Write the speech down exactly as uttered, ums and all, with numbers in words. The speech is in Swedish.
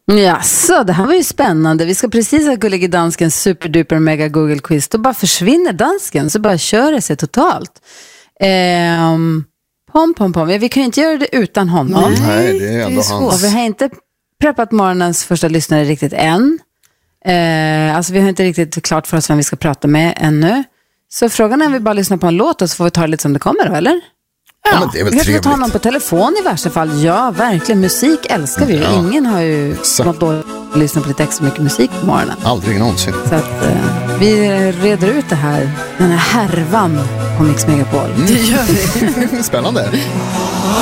Ja, så det här var ju spännande. Vi ska precis ha Gullige Danskens superduper mega Google quiz. Då bara försvinner dansken, så bara kör det sig totalt. Ehm, pom, pom, pom. Vi kan ju inte göra det utan honom. Nej, det är ändå det är hans. Och vi har inte preppat morgonens första lyssnare riktigt än. Ehm, alltså vi har inte riktigt klart för oss vem vi ska prata med ännu. Så frågan är om vi bara lyssnar på en låt och så får vi ta det lite som det kommer då, eller? Ja, men det är väl vi kan ta trevligt. honom på telefon i värsta fall. Ja, verkligen. Musik älskar vi. Ja. Ingen har ju Så. något dåligt att lyssna på lite extra mycket musik på morgonen. Aldrig någonsin. Så att eh, vi reder ut det här, den här härvan på Mix Megapol. Det gör vi. Spännande.